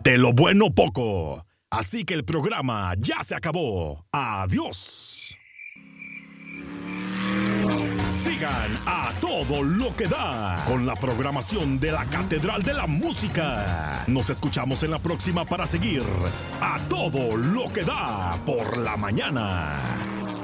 de lo bueno poco. Así que el programa ya se acabó. Adiós. Sigan a todo lo que da con la programación de la Catedral de la Música. Nos escuchamos en la próxima para seguir a todo lo que da por la mañana.